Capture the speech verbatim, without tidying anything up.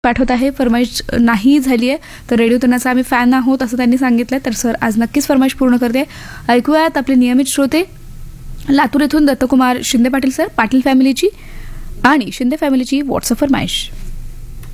पाठवत आहे, फरमाईश नाही झाली आहे, तर रेडिओ तनाचा आम्ही फॅन आहोत असं त्यांनी सांगितलं. तर सर आज नक्कीच फरमाईश पूर्ण करते. ऐकूयात आपले नियमित श्रोते लातूर येथून दत्तकुमार शिंदे पाटील सर, पाटील फॅमिलीची आणि शिंदे फॅमिलीची व्हॉट्सअप फरमाईश.